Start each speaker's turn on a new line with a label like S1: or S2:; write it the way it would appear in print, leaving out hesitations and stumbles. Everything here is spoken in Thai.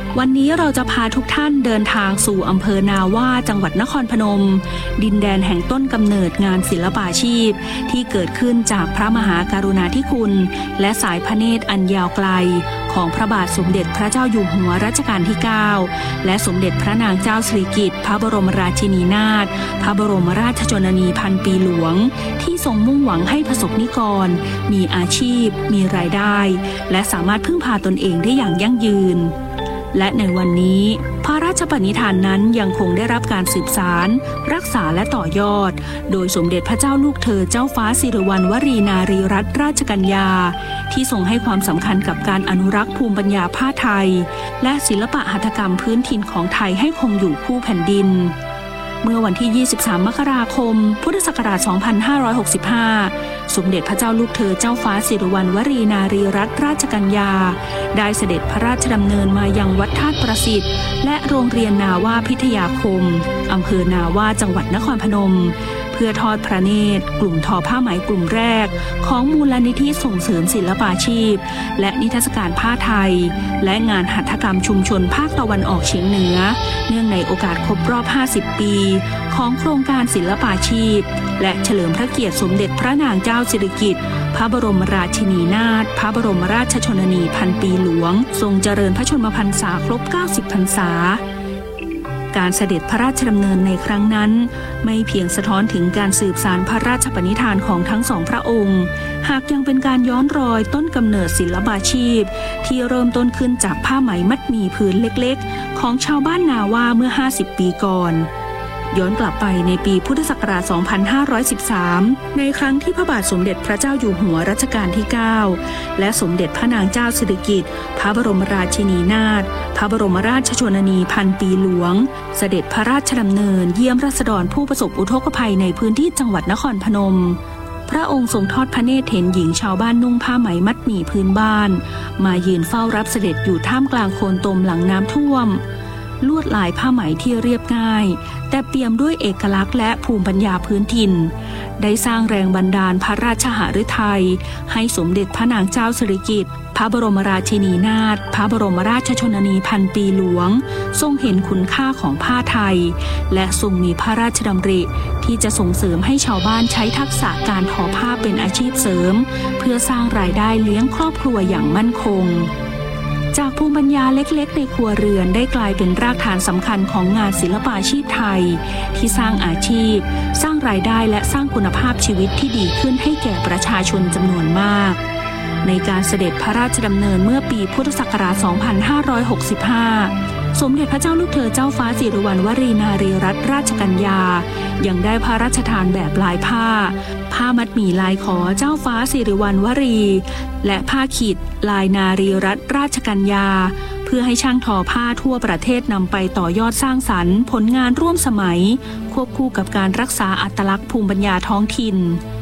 S1: วันนี้เราจะพาทุกท่านเดินทางสู่อำเภอนาว่าจังหวัดนครพนมดินแดนแห่งต้นกำเนิดงานศิลปาชีพที่เกิดขึ้นจากพระมหากรุณาธิคุณและสายพระเนตรอันยาวไกลของพระบาทสมเด็จพระเจ้าอยู่หัวรัชกาลที่ 9และสมเด็จพระนางเจ้าสิริกิติ์พระบรมราชินีนาถพระบรมราชชนนีพันปีหลวงที่ทรงมุ่งหวังให้ประสบนิกรมีอาชีพมีรายได้และสามารถพึ่งพาตนเองได้อย่างยั่งยืนและในวันนี้พระราชปณิธานนั้นยังคงได้รับการสืบสานรักษาและต่อยอดโดยสมเด็จพระเจ้าลูกเธอเจ้าฟ้าสิริวัณวรีนารีรัตนราชกัญญาที่ทรงให้ความสำคัญกับการอนุรักษ์ภูมิปัญญาผ้าไทยและศิลปะหัตถกรรมพื้นถิ่นของไทยให้คงอยู่คู่แผ่นดินเมื่อวันที่ 23 มกราคม พุทธศักราช 2565 สมเด็จพระเจ้าลูกเธอเจ้าฟ้าสิริวัณวรีนารีรัตนราชกัญญาได้เสด็จพระราชดำเนินมายังวัดธาตุประสิทธิ์และโรงเรียนนาว่าพิทยาคมอำเภอนาว่าจังหวัดนครพนมเพื่อทอดพระเนตรกลุ่มทอผ้าไหมกลุ่มแรกของมูลนิธิส่งเสริมศิลปาชีพและนิทรรศการผ้าไทยและงานหัตถกรรมชุมชนภาคตะวันออกเฉียงเหนือเนื่องในโอกาสครบรอบ 50 ปีของโครงการศิลปาชีพและเฉลิมพระเกียรติสมเด็จพระนางเจ้าสิริกิติ์พระบรมราชินีนาถพระบรมราชชนนีพันปีหลวงทรงเจริญพระชนมพรรษาครบ 90 พรรษาการเสด็จพระราชดำเนินในครั้งนั้นไม่เพียงสะท้อนถึงการสืบสานพระราชปณิธานของทั้งสองพระองค์หากยังเป็นการย้อนรอยต้นกำเนิดศิลปาชีพที่เริ่มต้นขึ้นจากผ้าไหมมัดหมี่ผืนเล็กๆของชาวบ้านนาว่าเมื่อ 50 ปีก่อนย้อนกลับไปในปีพุทธศักราช 2513 ในครั้งที่พระบาทสมเด็จพระเจ้าอยู่หัวรัชกาลที่ 9และสมเด็จพระนางเจ้าสิริกิติ์พระบรมราชินีนาถพระบรมราชชนนีพันปีหลวงเสด็จพระราชดำเนินเยี่ยมราษฎรผู้ประสบอุทกภัยในพื้นที่จังหวัดนครพนมพระองค์ทรงทอดพระเนตรเห็นหญิงชาวบ้านนุ่งผ้าไหมมัดหมี่พื้นบ้านมายืนเฝ้ารับเสด็จอยู่ท่ามกลางโคลนตมหลังน้ำท่วมลวดลายผ้าไหมที่เรียบง่ายแต่เปี่ยมด้วยเอกลักษณ์และภูมิปัญญาพื้นถิ่นได้สร้างแรงบันดาลพระราชหฤทัยให้สมเด็จพระนางเจ้าสิริกิติ์พระบรมราชินีนาถพระบรมราชชนนีพันปีหลวงทรงเห็นคุณค่าของผ้าไทยและทรงมีพระราชดำริที่จะส่งเสริมให้ชาวบ้านใช้ทักษะการทอผ้าเป็นอาชีพเสริมเพื่อสร้างรายได้เลี้ยงครอบครัวอย่างมั่นคงจากภูมิปัญญาเล็กๆในครัวเรือนได้กลายเป็นรากฐานสำคัญของงานศิลปาชีพไทยที่สร้างอาชีพสร้างรายได้และสร้างคุณภาพชีวิตที่ดีขึ้นให้แก่ประชาชนจำนวนมากในการเสด็จพระราชดำเนินเมื่อปีพุทธศักราช 2565 สมเด็จพระเจ้าลูกเธอเจ้าฟ้าสิริวัณวรีนารีรัตนราชกัญญายังได้พระราชทานแบบลายผ้ามัดหมี่ลายขอเจ้าฟ้าสิริวัณวรีและผ้าขีดลายนารีรัตนราชกัญญาเพื่อให้ช่างทอผ้าทั่วประเทศนำไปต่อยอดสร้างสรรค์ผลงานร่วมสมัยควบคู่กับการรักษาอัตลักษณ์ภูมิปัญญาท้องถิ่น